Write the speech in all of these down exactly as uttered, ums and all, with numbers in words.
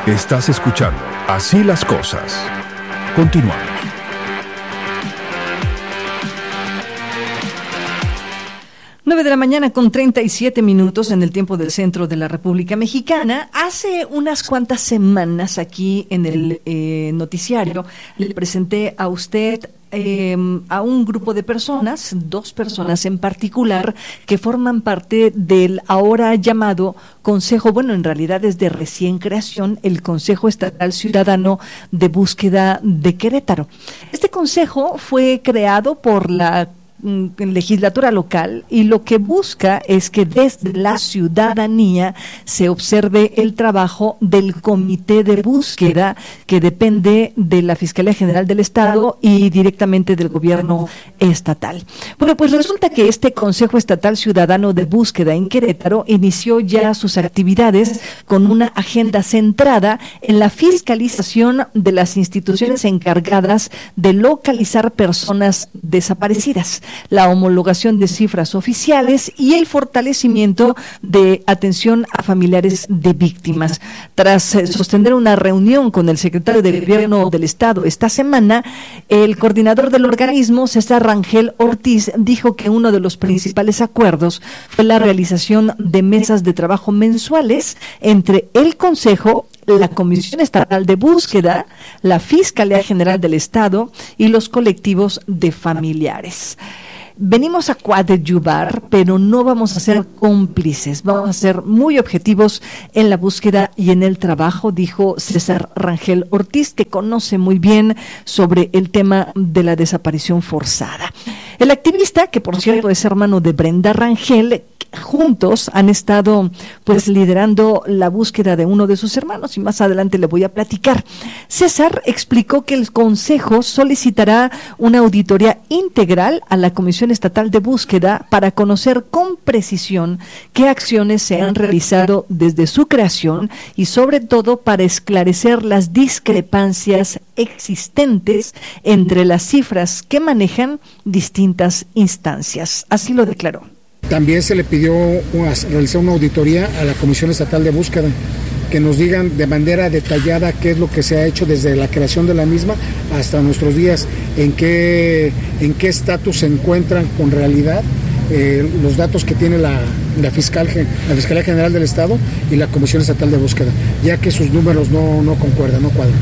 Estás escuchando Así las Cosas. Continuamos. nueve de la mañana con treinta y siete minutos en el tiempo del centro de la República Mexicana. Hace unas cuantas semanas aquí en el eh, noticiario le presenté a usted eh, a un grupo de personas, dos personas en particular, que forman parte del ahora llamado Consejo, bueno, en realidad es de recién creación, el Consejo Estatal Ciudadano de Búsqueda de Querétaro. Este consejo fue creado por la legislatura local y lo que busca es que desde la ciudadanía se observe el trabajo del comité de búsqueda que depende de la Fiscalía General del Estado y directamente del gobierno estatal. Bueno, pues resulta que este Consejo Estatal Ciudadano de Búsqueda en Querétaro inició ya sus actividades con una agenda centrada en la fiscalización de las instituciones encargadas de localizar personas desaparecidas, la homologación de cifras oficiales y el fortalecimiento de atención a familiares de víctimas. Tras eh, sostener una reunión con el secretario de Gobierno del Estado esta semana, el coordinador del organismo, César Rangel Ortiz, dijo que uno de los principales acuerdos fue la realización de mesas de trabajo mensuales entre el Consejo, la Comisión Estatal de Búsqueda, la Fiscalía General del Estado y los colectivos de familiares. Venimos a coadyuvar, pero no vamos a ser cómplices, vamos a ser muy objetivos en la búsqueda y en el trabajo, dijo César Rangel Ortiz, que conoce muy bien sobre el tema de la desaparición forzada. El activista, que por cierto es hermano de Brenda Rangel, juntos han estado pues liderando la búsqueda de uno de sus hermanos y más adelante le voy a platicar. César explicó que el Consejo solicitará una auditoría integral a la Comisión Estatal de Búsqueda para conocer con precisión qué acciones se han realizado desde su creación y sobre todo para esclarecer las discrepancias existentes entre las cifras que manejan distintas instancias. Así lo declaró. También se le pidió una, realizar una auditoría a la Comisión Estatal de Búsqueda, que nos digan de manera detallada qué es lo que se ha hecho desde la creación de la misma hasta nuestros días, en qué en qué estatus se encuentran con realidad eh, los datos que tiene la, la, fiscal, la Fiscalía General del Estado y la Comisión Estatal de Búsqueda, ya que sus números no, no concuerdan, no cuadran.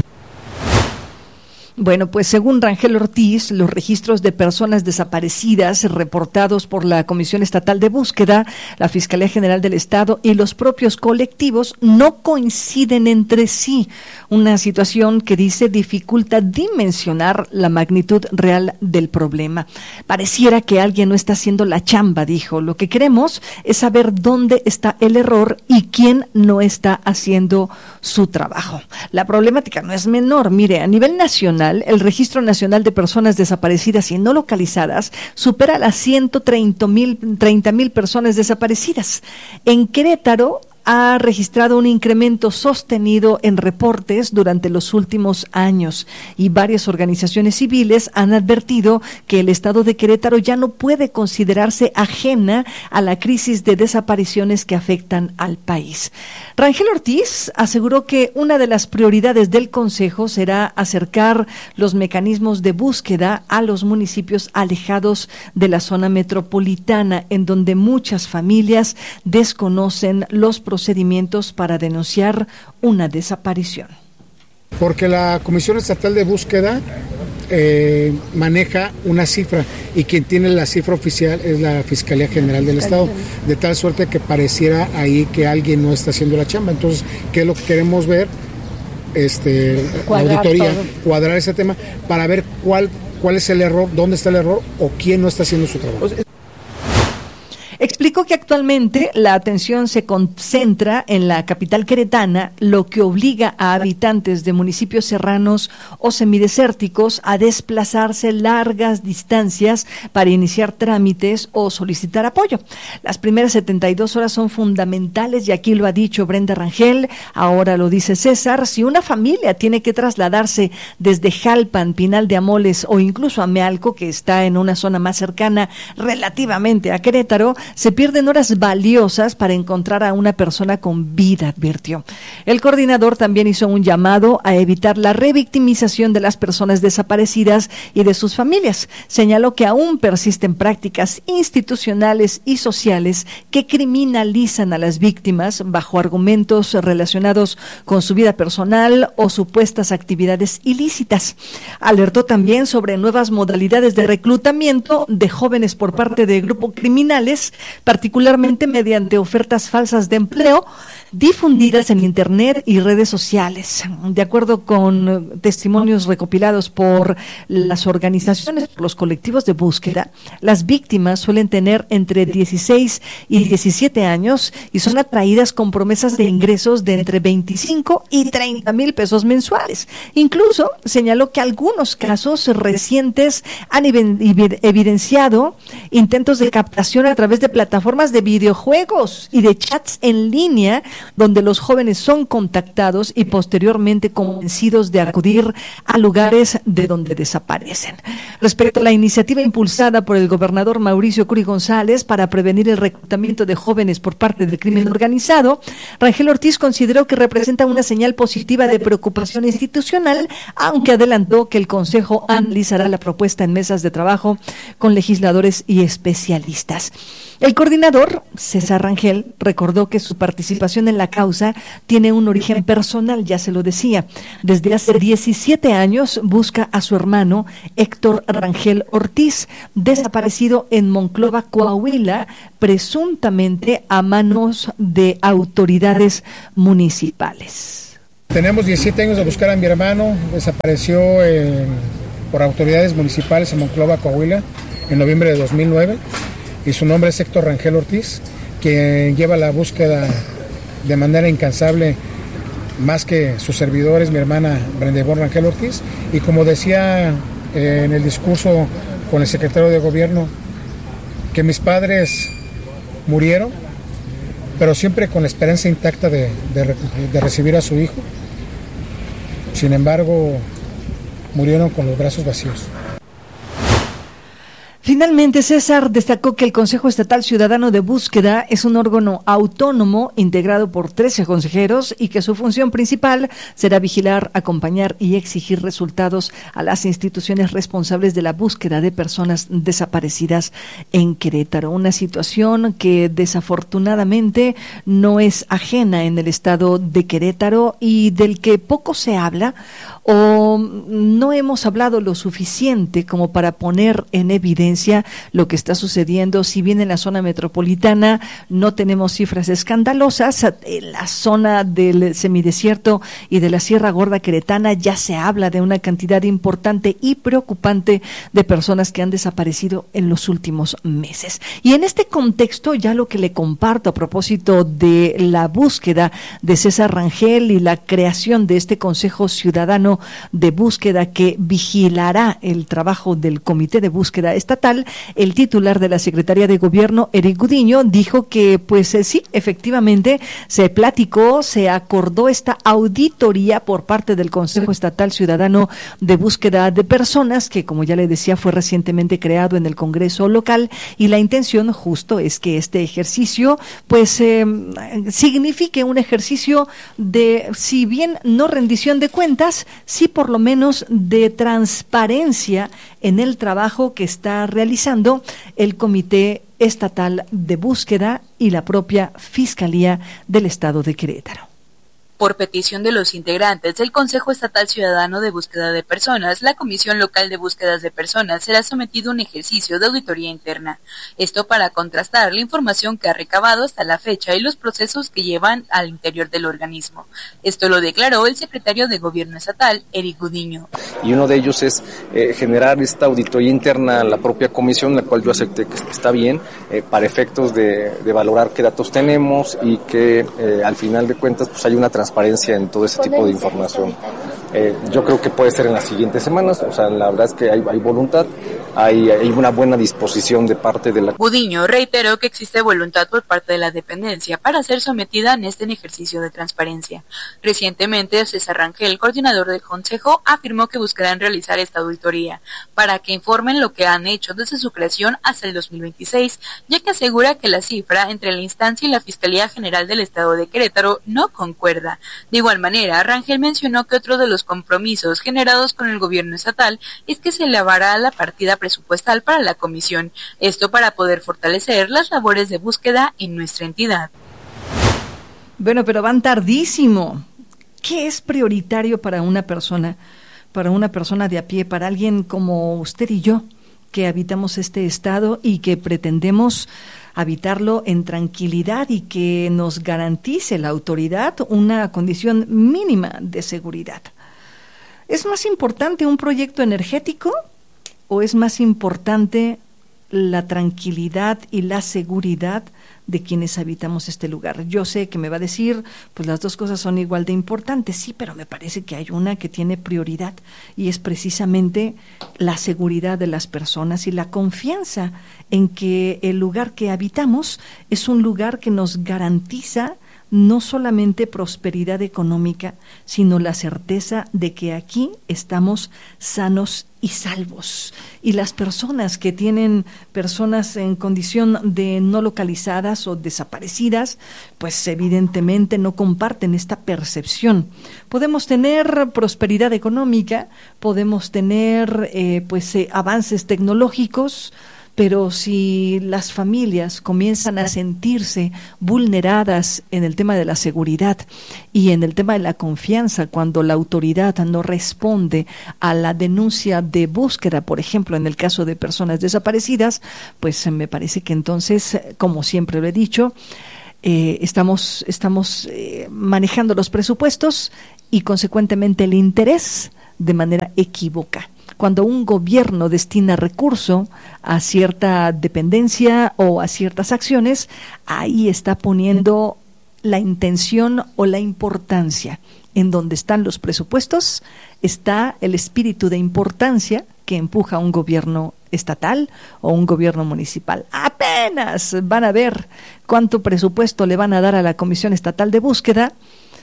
Bueno, pues según Rangel Ortiz, los registros de personas desaparecidas reportados por la Comisión Estatal de Búsqueda, la Fiscalía General del Estado y los propios colectivos no coinciden entre sí, una situación que dice dificulta dimensionar la magnitud real del problema. Pareciera que alguien no está haciendo la chamba, dijo. Lo que queremos es saber dónde está el error y quién no está haciendo su trabajo. La problemática no es menor. Mire, a nivel nacional, el Registro Nacional de Personas Desaparecidas y No Localizadas supera las ciento treinta mil personas desaparecidas. En Querétaro ha registrado un incremento sostenido en reportes durante los últimos años y varias organizaciones civiles han advertido que el estado de Querétaro ya no puede considerarse ajena a la crisis de desapariciones que afectan al país. Rangel Ortiz aseguró que una de las prioridades del Consejo será acercar los mecanismos de búsqueda a los municipios alejados de la zona metropolitana, en donde muchas familias desconocen los procedimientos para denunciar una desaparición. Porque la Comisión Estatal de Búsqueda eh, maneja una cifra y quien tiene la cifra oficial es la Fiscalía General del Estado, de tal suerte que pareciera ahí que alguien no está haciendo la chamba. Entonces, ¿qué es lo que queremos ver? Este, la auditoría, todo. Cuadrar ese tema para ver cuál, cuál es el error, dónde está el error o quién no está haciendo su trabajo. Explicó que actualmente la atención se concentra en la capital queretana, lo que obliga a habitantes de municipios serranos o semidesérticos a desplazarse largas distancias para iniciar trámites o solicitar apoyo. Las primeras setenta y dos horas son fundamentales y aquí lo ha dicho Brenda Rangel, ahora lo dice César. Si una familia tiene que trasladarse desde Jalpan, Pinal de Amoles o incluso a Mealco, que está en una zona más cercana relativamente a Querétaro, se pierden horas valiosas para encontrar a una persona con vida, advirtió. El coordinador también hizo un llamado a evitar la revictimización de las personas desaparecidas y de sus familias. Señaló que aún persisten prácticas institucionales y sociales que criminalizan a las víctimas bajo argumentos relacionados con su vida personal o supuestas actividades ilícitas. Alertó también sobre nuevas modalidades de reclutamiento de jóvenes por parte de grupos criminales, particularmente mediante ofertas falsas de empleo difundidas en Internet y redes sociales. De acuerdo con testimonios recopilados por las organizaciones, por los colectivos de búsqueda, las víctimas suelen tener entre dieciséis y diecisiete años y son atraídas con promesas de ingresos de entre veinticinco y treinta mil pesos mensuales. Incluso señaló que algunos casos recientes han evidenciado intentos de captación a través de plataformas de videojuegos y de chats en línea, donde los jóvenes son contactados y posteriormente convencidos de acudir a lugares de donde desaparecen. Respecto a la iniciativa impulsada por el gobernador Mauricio Curi González para prevenir el reclutamiento de jóvenes por parte del crimen organizado, Rangel Ortiz consideró que representa una señal positiva de preocupación institucional, aunque adelantó que el Consejo analizará la propuesta en mesas de trabajo con legisladores y especialistas. El coordinador, César Rangel, recordó que su participación en la causa tiene un origen personal, ya se lo decía. Desde hace diecisiete años busca a su hermano Héctor Rangel Ortiz, desaparecido en Monclova, Coahuila, presuntamente a manos de autoridades municipales. Tenemos diecisiete años de buscar a mi hermano, desapareció eh, por autoridades municipales en Monclova, Coahuila, en noviembre de dos mil nueve. Y su nombre es Héctor Rangel Ortiz, quien lleva la búsqueda de manera incansable, más que sus servidores, mi hermana Brenda Ivonne Rangel Ortiz. Y como decía eh, en el discurso con el secretario de gobierno, que mis padres murieron, pero siempre con la esperanza intacta de, de, de recibir a su hijo. Sin embargo, murieron con los brazos vacíos. Finalmente, César destacó que el Consejo Estatal Ciudadano de Búsqueda es un órgano autónomo integrado por trece consejeros y que su función principal será vigilar, acompañar y exigir resultados a las instituciones responsables de la búsqueda de personas desaparecidas en Querétaro. Una situación que desafortunadamente no es ajena en el estado de Querétaro y del que poco se habla o no hemos hablado lo suficiente como para poner en evidencia lo que está sucediendo. Si bien en la zona metropolitana no tenemos cifras escandalosas, en la zona del semidesierto y de la Sierra Gorda queretana ya se habla de una cantidad importante y preocupante de personas que han desaparecido en los últimos meses. Y en este contexto, ya lo que le comparto a propósito de la búsqueda de César Rangel y la creación de este Consejo Ciudadano de Búsqueda que vigilará el trabajo del Comité de Búsqueda Estatal, el titular de la Secretaría de Gobierno, Eric Gudiño, dijo que pues eh, sí, efectivamente se platicó, se acordó esta auditoría por parte del Consejo Estatal Ciudadano de Búsqueda de Personas, que como ya le decía fue recientemente creado en el Congreso local, y la intención justo es que este ejercicio pues eh, signifique un ejercicio de, si bien no rendición de cuentas, sí por lo menos de transparencia en el trabajo que está realizando el Comité Estatal de Búsqueda y la propia Fiscalía del Estado de Querétaro. Por petición de los integrantes del Consejo Estatal Ciudadano de Búsqueda de Personas, la Comisión Local de Búsquedas de Personas será sometido a un ejercicio de auditoría interna. Esto para contrastar la información que ha recabado hasta la fecha y los procesos que llevan al interior del organismo. Esto lo declaró el secretario de Gobierno Estatal, Eric Gudiño. Y uno de ellos es eh, generar esta auditoría interna a la propia comisión, la cual yo acepté que está bien, eh, para efectos de, de valorar qué datos tenemos y que eh, al final de cuentas pues hay una transparencia transparencia en todo ese tipo de información. Eh, yo creo que puede ser en las siguientes semanas, o sea, la verdad es que hay, hay voluntad, hay, hay una buena disposición de parte de la... Gudiño reiteró que existe voluntad por parte de la dependencia para ser sometida en este ejercicio de transparencia. Recientemente, César Rangel, coordinador del Consejo, afirmó que buscarán realizar esta auditoría para que informen lo que han hecho desde su creación hasta el dos mil veintiséis, ya que asegura que la cifra entre la instancia y la Fiscalía General del Estado de Querétaro no concuerda. De igual manera, Rangel mencionó que otro de los compromisos generados con el gobierno estatal es que se elevará la partida presupuestal para la comisión, esto para poder fortalecer las labores de búsqueda en nuestra entidad. Bueno, pero van tardísimo. ¿Qué es prioritario para una persona, para una persona de a pie, para alguien como usted y yo, que habitamos este estado y que pretendemos habitarlo en tranquilidad y que nos garantice la autoridad una condición mínima de seguridad? ¿Es más importante un proyecto energético o es más importante la tranquilidad y la seguridad de quienes habitamos este lugar? Yo sé que me va a decir, pues las dos cosas son igual de importantes, sí, pero me parece que hay una que tiene prioridad y es precisamente la seguridad de las personas y la confianza en que el lugar que habitamos es un lugar que nos garantiza no solamente prosperidad económica, sino la certeza de que aquí estamos sanos y salvos. Y las personas que tienen personas en condición de no localizadas o desaparecidas, pues evidentemente no comparten esta percepción. Podemos tener prosperidad económica, podemos tener eh, pues eh, avances tecnológicos, pero si las familias comienzan a sentirse vulneradas en el tema de la seguridad y en el tema de la confianza, cuando la autoridad no responde a la denuncia de búsqueda, por ejemplo, en el caso de personas desaparecidas, pues me parece que entonces, como siempre lo he dicho, eh, estamos, estamos eh, manejando los presupuestos y consecuentemente el interés de manera equívoca. Cuando un gobierno destina recurso a cierta dependencia o a ciertas acciones, ahí está poniendo la intención o la importancia. En donde están los presupuestos está el espíritu de importancia que empuja a un gobierno estatal o un gobierno municipal. Apenas van a ver cuánto presupuesto le van a dar a la Comisión Estatal de Búsqueda,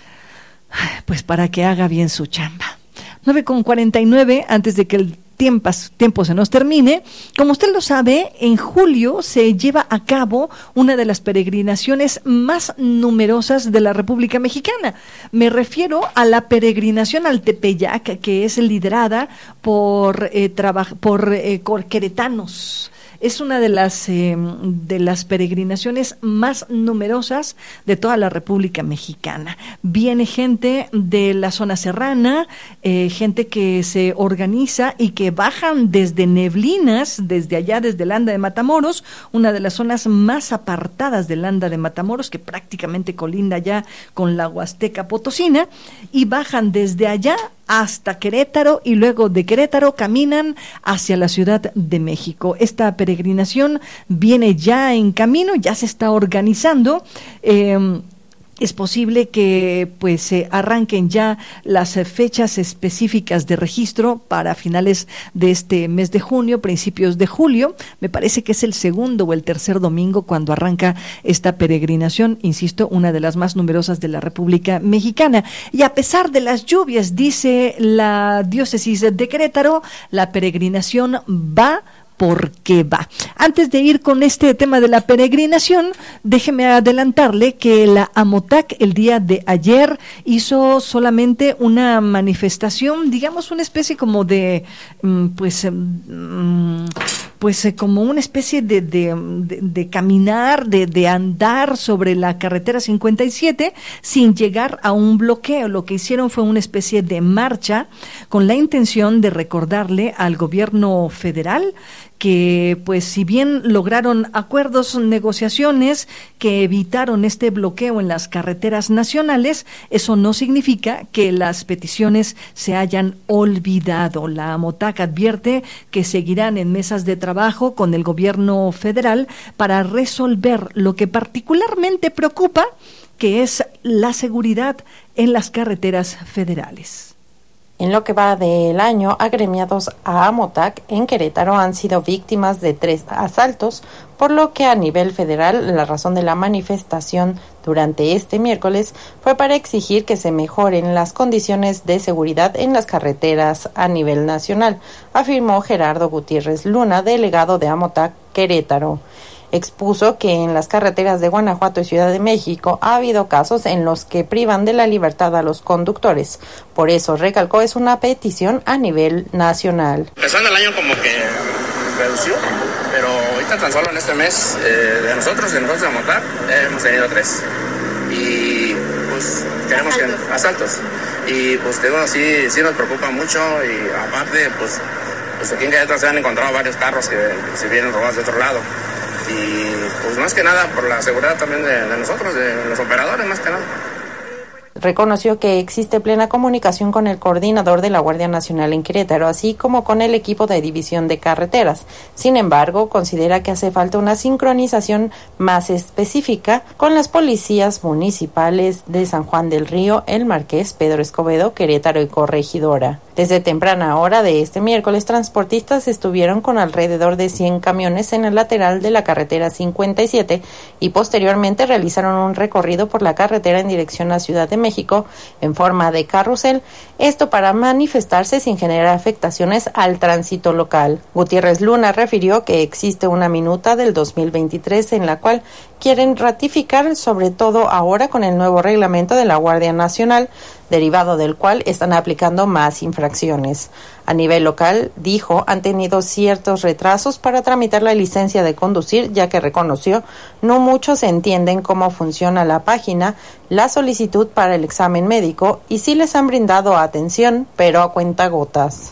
pues para que haga bien su chamba. nueve con cuarenta y nueve, antes de que el tiempo, tiempo se nos termine. Como usted lo sabe, en julio se lleva a cabo una de las peregrinaciones más numerosas de la República Mexicana. Me refiero a la peregrinación al Tepeyac, que es liderada por, eh, traba, por eh, queretanos. Es una de las eh, de las peregrinaciones más numerosas de toda la República Mexicana. Viene gente de la zona serrana, eh, gente que se organiza y que bajan desde Neblinas, desde allá, desde Landa de Matamoros, una de las zonas más apartadas de Landa de Matamoros, que prácticamente colinda ya con la Huasteca Potosina, y bajan desde allá hasta Querétaro y luego de Querétaro caminan hacia la Ciudad de México. Esta peregrinación viene ya en camino, ya se está organizando. Eh, Es posible que pues se eh, arranquen ya las eh, fechas específicas de registro para finales de este mes de junio, principios de julio. Me parece que es el segundo o el tercer domingo cuando arranca esta peregrinación, insisto, una de las más numerosas de la República Mexicana. Y a pesar de las lluvias, dice la diócesis de Querétaro, la peregrinación va porque va. Antes de ir con este tema de la peregrinación, déjeme adelantarle que la AMOTAC el día de ayer hizo solamente una manifestación, digamos una especie como de, pues, pues como una especie de, de, de, de caminar, de, de andar sobre la carretera cincuenta y siete sin llegar a un bloqueo. Lo que hicieron fue una especie de marcha con la intención de recordarle al gobierno federal que pues si bien lograron acuerdos, negociaciones que evitaron este bloqueo en las carreteras nacionales, eso no significa que las peticiones se hayan olvidado. La AMOTAC advierte que seguirán en mesas de trabajo con el gobierno federal para resolver lo que particularmente preocupa, que es la seguridad en las carreteras federales. En lo que va del año, agremiados a Amotac en Querétaro han sido víctimas de tres asaltos, por lo que a nivel federal la razón de la manifestación durante este miércoles fue para exigir que se mejoren las condiciones de seguridad en las carreteras a nivel nacional, afirmó Gerardo Gutiérrez Luna, delegado de Amotac Querétaro. Expuso que en las carreteras de Guanajuato y Ciudad de México ha habido casos en los que privan de la libertad a los conductores. Por eso, recalcó, es una petición a nivel nacional. Empezando el año como que redució, pero ahorita tan solo en este mes eh, de nosotros, de nosotros de Amotac, eh, hemos tenido tres. Y pues queremos que asaltos. Y pues digo, sí, sí nos preocupa mucho y aparte pues, pues aquí en Querétaro se han encontrado varios carros que, que se vienen robados de otro lado. Y pues más que nada por la seguridad también de, de nosotros, de los operadores más que nada. Reconoció que existe plena comunicación con el coordinador de la Guardia Nacional en Querétaro, así como con el equipo de división de carreteras. Sin embargo, considera que hace falta una sincronización más específica con las policías municipales de San Juan del Río, El Marqués, Pedro Escobedo, Querétaro y Corregidora. Desde temprana hora de este miércoles, transportistas estuvieron con alrededor de cien camiones en el lateral de la carretera cincuenta y siete y posteriormente realizaron un recorrido por la carretera en dirección a Ciudad de México en forma de carrusel, esto para manifestarse sin generar afectaciones al tránsito local. Gutiérrez Luna refirió que existe una minuta del dos mil veintitrés en la cual quieren ratificar, sobre todo ahora con el nuevo reglamento de la Guardia Nacional, derivado del cual están aplicando más infracciones. A nivel local, dijo, han tenido ciertos retrasos para tramitar la licencia de conducir, ya que reconoció, no muchos entienden cómo funciona la página, la solicitud para el examen médico y sí les han brindado atención, pero a cuentagotas.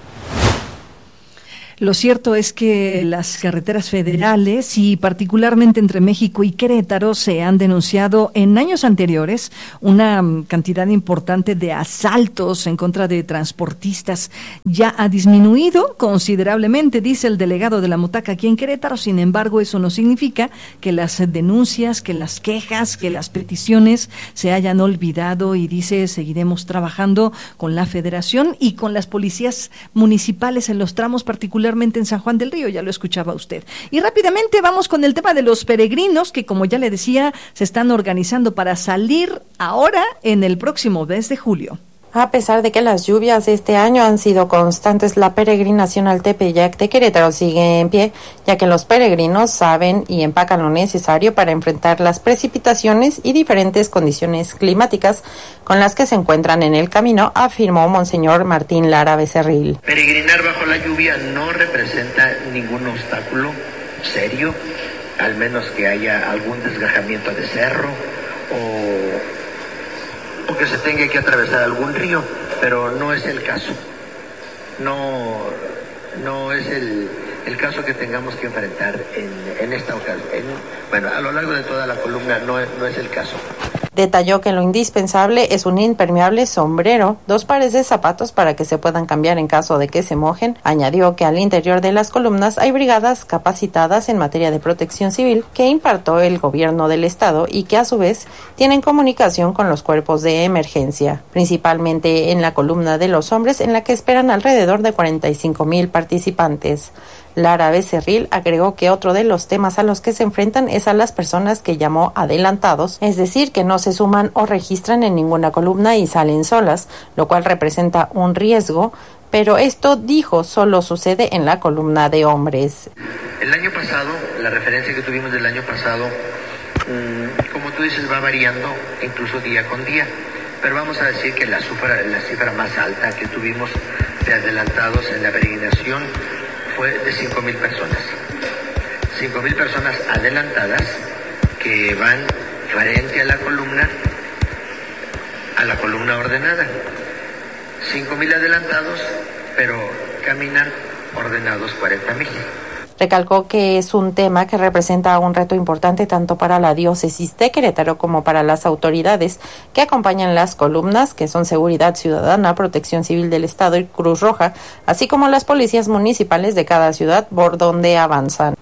Lo cierto es que las carreteras federales y particularmente entre México y Querétaro se han denunciado en años anteriores una cantidad importante de asaltos en contra de transportistas. Ya ha disminuido considerablemente, dice el delegado de la Amotac aquí en Querétaro. Sin embargo, eso no significa que las denuncias, que las quejas, que las peticiones se hayan olvidado y dice, seguiremos trabajando con la Federación y con las policías municipales en los tramos particulares en San Juan del Río, ya lo escuchaba usted. Y rápidamente vamos con el tema de los peregrinos, que como ya le decía, se están organizando para salir ahora en el próximo mes de julio. A pesar de que las lluvias de este año han sido constantes, la peregrinación al Tepeyac de Querétaro sigue en pie, ya que los peregrinos saben y empacan lo necesario para enfrentar las precipitaciones y diferentes condiciones climáticas con las que se encuentran en el camino, afirmó Monseñor Martín Lara Becerril. Peregrinar bajo la lluvia no representa ningún obstáculo serio, al menos que haya algún desgajamiento de cerro o o que se tenga que atravesar algún río, pero no es el caso. No, no es el, el caso que tengamos que enfrentar en, en esta ocasión. En, bueno, a lo largo de toda la columna no es, no es el caso. Detalló que lo indispensable es un impermeable sombrero, dos pares de zapatos para que se puedan cambiar en caso de que se mojen. Añadió que al interior de las columnas hay brigadas capacitadas en materia de protección civil que impartió el gobierno del estado y que a su vez tienen comunicación con los cuerpos de emergencia, principalmente en la columna de los hombres, en la que esperan alrededor de cuarenta y cinco mil participantes. Lara Becerril agregó que otro de los temas a los que se enfrentan es a las personas que llamó adelantados, es decir, que no se suman o registran en ninguna columna y salen solas, lo cual representa un riesgo, pero esto, dijo, solo sucede en la columna de hombres. El año pasado, la referencia que tuvimos del año pasado, mmm, como tú dices, va variando incluso día con día, pero vamos a decir que la cifra, la cifra más alta que tuvimos de adelantados en la peregrinación fue de cinco mil personas. cinco mil personas adelantadas que van frente a la columna, a la columna ordenada. cinco mil adelantados, pero caminan ordenados cuarenta mil. Recalcó que es un tema que representa un reto importante tanto para la diócesis de Querétaro como para las autoridades que acompañan las columnas, que son Seguridad Ciudadana, Protección Civil del Estado y Cruz Roja, así como las policías municipales de cada ciudad por donde avanzan.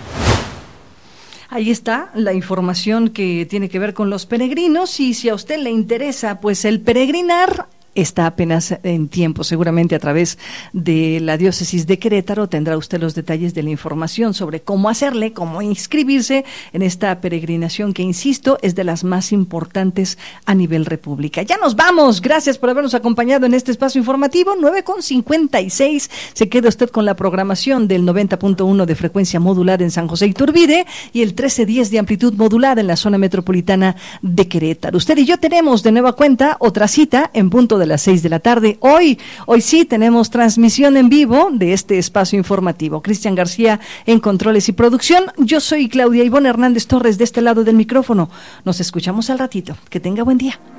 Ahí está la información que tiene que ver con los peregrinos y si a usted le interesa pues el peregrinar, está apenas en tiempo. Seguramente a través de la diócesis de Querétaro tendrá usted los detalles de la información sobre cómo hacerle, cómo inscribirse en esta peregrinación que, insisto, es de las más importantes a nivel república. Ya nos vamos. Gracias por habernos acompañado en este espacio informativo. nueve con cincuenta y seis. Se queda usted con la programación del noventa punto uno de frecuencia modulada en San José Iturbide y el trece diez de amplitud modulada en la zona metropolitana de Querétaro. Usted y yo tenemos de nueva cuenta otra cita en punto de las seis de la tarde. Hoy, hoy sí tenemos transmisión en vivo de este espacio informativo. Cristian García en controles y producción. Yo soy Claudia Ivonne Hernández Torres de este lado del micrófono. Nos escuchamos al ratito. Que tenga buen día.